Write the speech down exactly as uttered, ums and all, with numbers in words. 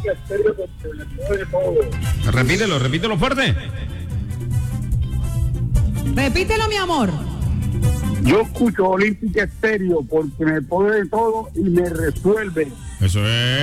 Olímpica Estéreo porque me puede todo. Repítelo, repítelo fuerte. Repítelo, mi amor. Yo escucho Olímpica Estéreo porque me pone de todo y me resuelve. Eso es.